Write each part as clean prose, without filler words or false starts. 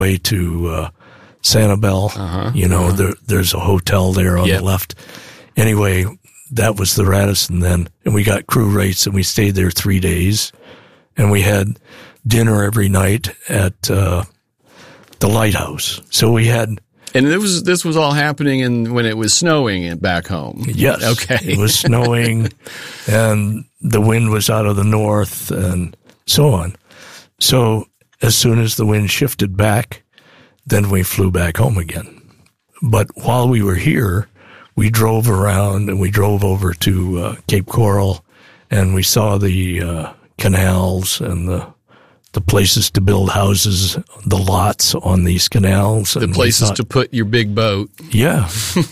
way to Sanibel. There's a hotel there on the left. Anyway, that was the Radisson then, and we got crew rates, and we stayed there 3 days, and we had dinner every night at the Lighthouse. So we had... And this was all happening when it was snowing back home? Yes. Okay. It was snowing, and the wind was out of the north, and so on. So as soon as the wind shifted back, then we flew back home again. But while we were here, we drove around, and we drove over to Cape Coral, and we saw the canals and the places to build houses, the lots on these canals. The places to put your big boat. Yeah.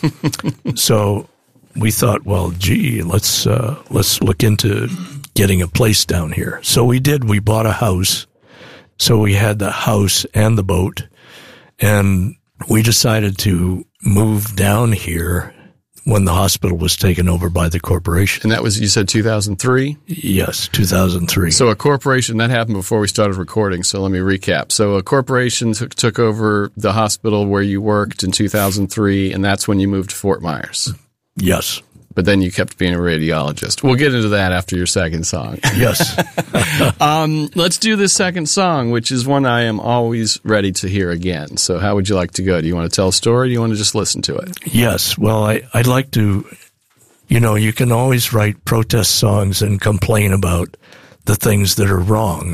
So we thought, well, gee, let's look into getting a place down here. So we did. We bought a house. So we had the house and the boat, and we decided to move down here when the hospital was taken over by the corporation. And that was, you said 2003? Yes, 2003. So a corporation, that happened before we started recording, so let me recap. So a corporation took over the hospital where you worked in 2003, and that's when you moved to Fort Myers. Yes. But then you kept being a radiologist. We'll get into that after your second song. Yes. Let's do this second song, which is one I am always ready to hear again. So how would you like to go? Do you want to tell a story, or do you want to just listen to it? Yes. Well, I'd like to, you can always write protest songs and complain about the things that are wrong,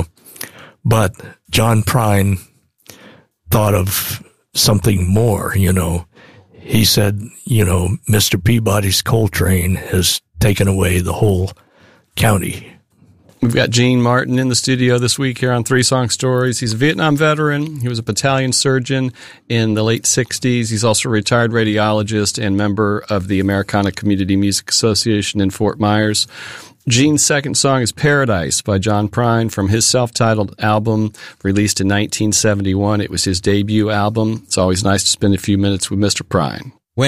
But John Prine thought of something more, He said, Mr. Peabody's coal train has taken away the whole county. We've got Gene Martin in the studio this week here on Three Song Stories. He's a Vietnam veteran. He was a battalion surgeon in the late 60s. He's also a retired radiologist and member of the Americana Community Music Association in Fort Myers. Gene's second song is Paradise by John Prine from his self-titled album released in 1971. It was his debut album. It's always nice to spend a few minutes with Mr. Prine.